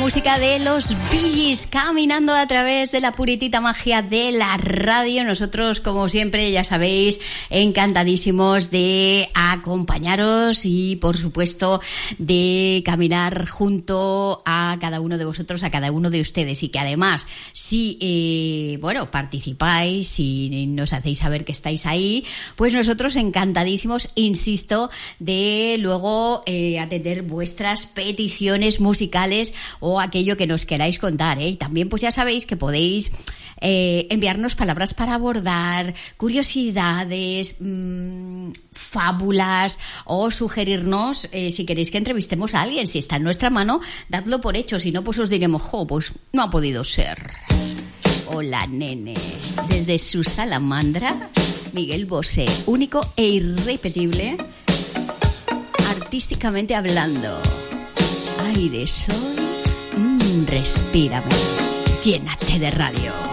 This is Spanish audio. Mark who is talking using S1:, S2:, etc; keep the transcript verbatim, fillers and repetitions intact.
S1: música de los Bee Gees, caminando a través de la puritita magia de la radio. Nosotros, como siempre, ya sabéis, encantadísimos de acompañaros y, por supuesto, de caminar junto a cada uno de vosotros, a cada uno de ustedes. Y que además, si, eh, bueno, participáis y nos hacéis saber que estáis ahí, pues nosotros encantadísimos, insisto, de luego eh, atender vuestras peticiones musicales o aquello que nos queráis contar, ¿eh? Y también pues ya sabéis que podéis eh, enviarnos palabras para abordar, curiosidades, mmm, fábulas o sugerirnos eh, si queréis que entrevistemos a alguien. Si está en nuestra mano, dadlo por hecho, si no pues os diremos, jo, pues no ha podido ser. Hola, nene. Desde su salamandra, Miguel Bosé, único e irrepetible, artísticamente hablando. Aire, sol, mmm, respírame, llénate de radio.